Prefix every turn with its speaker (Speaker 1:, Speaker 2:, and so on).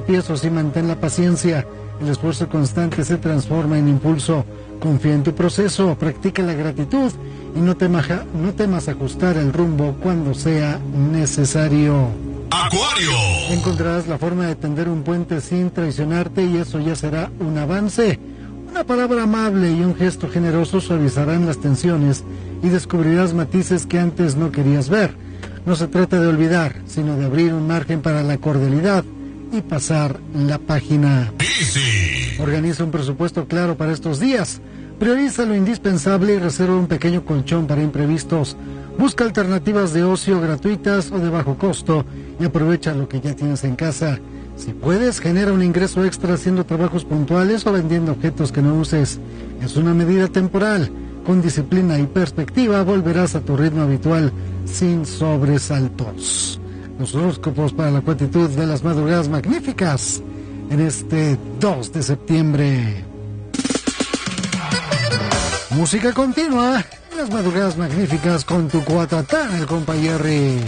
Speaker 1: tropiezos y mantén la paciencia. El esfuerzo constante se transforma en impulso. Confía en tu proceso, practica la gratitud y no temas ajustar el rumbo cuando sea necesario.
Speaker 2: Acuario.
Speaker 1: Encontrarás la forma de tender un puente sin traicionarte y eso ya será un avance. Una palabra amable y un gesto generoso suavizarán las tensiones y descubrirás matices que antes no querías ver. No se trata de olvidar, sino de abrir un margen para la cordialidad y pasar la página.
Speaker 2: Easy.
Speaker 1: Organiza un presupuesto claro para estos días. Prioriza lo indispensable y reserva un pequeño colchón para imprevistos. Busca alternativas de ocio gratuitas o de bajo costo y aprovecha lo que ya tienes en casa. Si puedes, genera un ingreso extra haciendo trabajos puntuales o vendiendo objetos que no uses. Es una medida temporal. Con disciplina y perspectiva volverás a tu ritmo habitual sin sobresaltos. Los horóscopos para la cuatitud de las madrugadas magníficas en este 2 de septiembre. Música continua en las madrugadas magníficas con tu cuatatán, el compa Jerry.